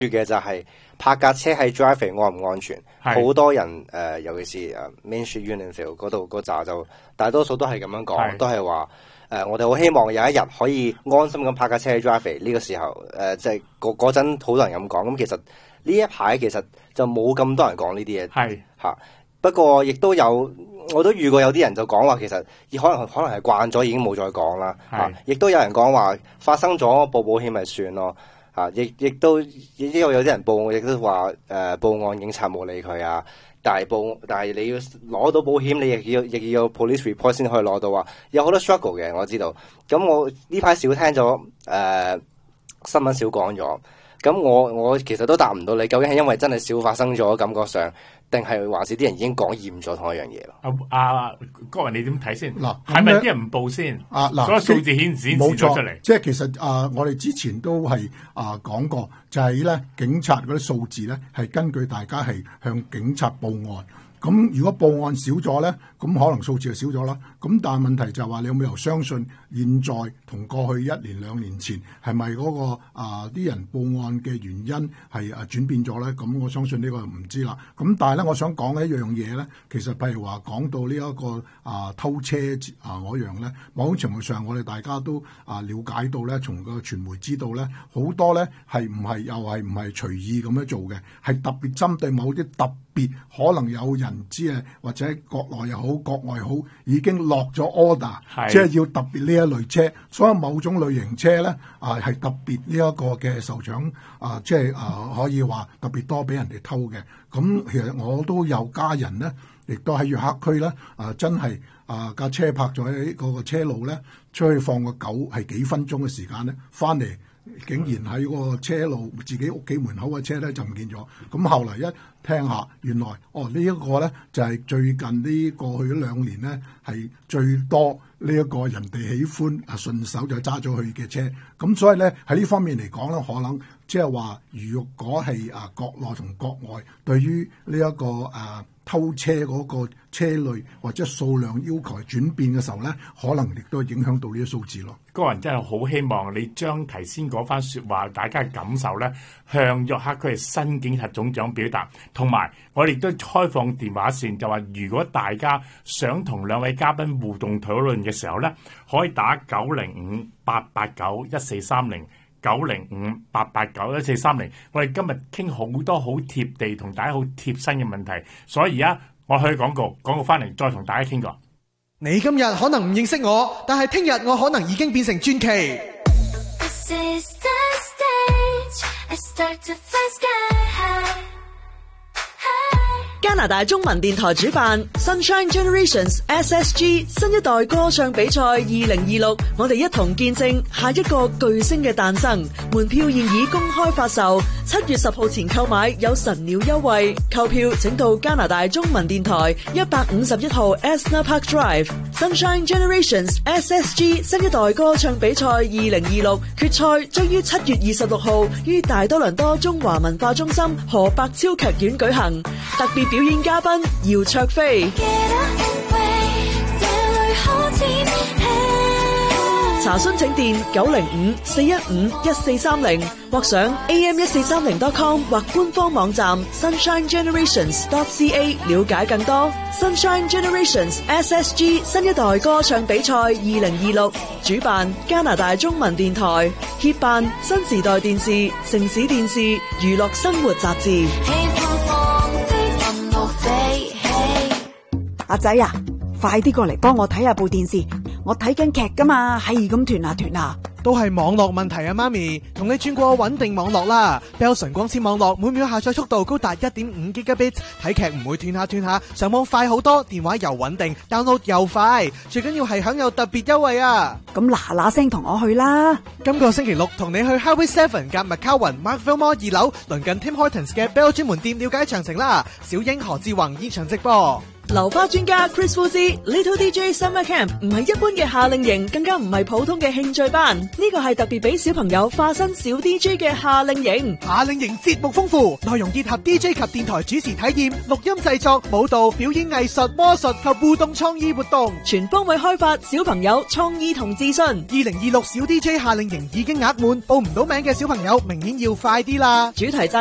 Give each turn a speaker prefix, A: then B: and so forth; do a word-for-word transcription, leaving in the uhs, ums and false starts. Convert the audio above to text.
A: 嘅就係泊架車喺 driving 安唔安全，好多人誒、呃，尤其是誒 Main Street Unionville 嗰度嗰扎就大多數都係咁樣講，都係話誒，我哋好希望有一日可以安心咁泊架車喺 driving 呢個時候誒，即係嗰嗰陣好多人咁講，咁其實呢一排其實就冇咁多人講呢啲嘢，係嚇、啊。不過亦都有，我都遇過有啲人就講話，其實可能可能係慣咗，已經冇再講啦。嚇，亦都有人講話發生咗報保險咪算咯。嚇，亦亦都亦都有啲人報，亦都話誒、呃、報案警察冇理佢啊。但係報，但係你要攞到保險，你亦要亦要有 police report 先可以攞到啊。有好多 struggle 嘅，我知道。咁我呢排少聽咗誒、呃、新聞少講咗。咁我我其實都答唔到你，究竟係因為真係少發生咗感覺上，定係還是啲人已經講厭咗同一樣嘢咯？阿
B: 阿郭雲你點睇先？
C: 嗱，
B: 係咪啲人唔報先？
C: 啊嗱，
B: 嗰個數字顯示顯示咗出嚟。
C: 即係其實啊、呃，我哋之前都係啊講過，就係咧警察嗰啲數字咧係根據大家係向警察報案。咁如果報案少咗咧，咁可能數字就少咗啦。咁但係問題就係話，你有冇由相信現在同過去一年兩年前係咪嗰個啊啲人報案嘅原因係啊轉變咗咧？咁我相信呢個唔知啦。咁但係咧，我想講嘅一樣嘢咧，其實譬如話講到呢一個啊偷車啊嗰樣咧，某種程度上我哋大家都啊了解到咧，從個傳媒知道咧，好多咧係唔係又係唔係隨意咁樣做嘅，係特別針對某啲特別可能有人知啊，或者國內又好，國外好，已經落咗 order， 即係要特別呢一類車，所以某種類型車咧啊係特別呢一個嘅受獎啊，即係啊可以話特別多俾人哋偷嘅。咁其實我都有家人咧，亦都喺約克區咧啊，真係啊架車泊咗喺嗰個車路咧，出去放個狗係幾分鐘嘅時間咧，翻嚟竟然喺個車路自己屋企門口嘅車咧就唔見咗。咁後嚟一聽下，原來哦呢一個咧就係最近呢過去兩年咧係最多呢一個人哋喜歡啊順手就揸咗去嘅車。咁所以咧喺呢方面嚟講咧，可能即係話如果係啊國內同國外對於呢一個啊偷車嗰個車類或者數量要求轉變嘅時候咧，可能亦都影響到呢啲數字咯。
B: 個人真係好希望你將頭先嗰番説話，大家嘅感受咧，向約克區嘅新警察總長表達。同埋我哋都開放電話線，就話如果大家想同兩位嘉賓互動討論嘅時候咧，可以打九零五八八九一四三零。九零五八八九一四三零，我哋今日傾好多好貼地同大家好貼身嘅問題，所以而家我去廣告，廣告翻嚟再同大家傾過。
D: 你今日可能唔認識我，但係聽日我可能已經變成傳奇。This is the stage, I start to fly sky high. 加拿大中文電台主辦 Sunshine Generations S S G 新一代歌唱比賽二零二六，我哋一同見證下一個巨星嘅誕生。門票現已公開發售，七月十號前購買有神鳥優惠。購票請到加拿大中文電台一百五十一號 Esner Park Drive。Sunshine Generations S S G 新一代歌唱比賽二零二六決賽將於七月二十六號於大多倫多中華文化中心何伯超劇院舉行，特別表演嘉賓姚卓飛。查詢請電九零五四一五一四三零，或上 a m 一四三零 dot com 或官方網站 sunshine generations dot c a 了解更多。Sunshine Generations S S G 新一代歌唱比賽二零二六，主辦加拿大中文電台，協辦新時代電視、城市電視、娛樂生活雜誌。
E: 阿仔啊，快啲過嚟幫我睇下部電視，我睇緊劇噶嘛，係咁斷下斷下。
D: 都係網絡問題啊，媽咪，同你轉過穩定網絡啦。Bell 純光纖網絡每秒下載速度高達 一點五 Gigabit， 睇劇唔會斷下斷下，上網快好多，電話又穩定 ，download 又快，最緊要係享有特別優惠啊！
E: 咁嗱嗱聲同我去啦！
D: 今個星期六同你去 Highway Seven 夾 McCowan Markville Mall 二樓，鄰近 Tim Hortons 嘅 Bell 專門店了解詳情啦。小英何志宏現場直播。 流花專家 Chris Fuzzy Little D J Summer Camp 唔係一般嘅夏令營，更加唔係普通嘅興趣班，呢個係特別俾小朋友化身小 D J 嘅夏令營。
F: 夏令營節目豐富，內容結合 D J 及電台主持體驗、錄音製作、舞蹈、表演藝術、魔術及互動創意活動，
D: 全方位開發小朋友創意同自信。
F: 二零二六小 D J 夏令營已經額滿，報唔到名嘅小朋友明年要快啲啦！
D: 主題讚